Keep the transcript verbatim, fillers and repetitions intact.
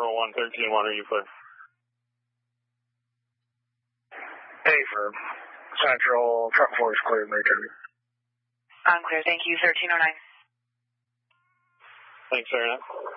oh one, thirteen one, are you clear? Hey, for Central, truck four is clear, Major. I'm clear, thank you, thirteen oh nine. Thanks, Sarah.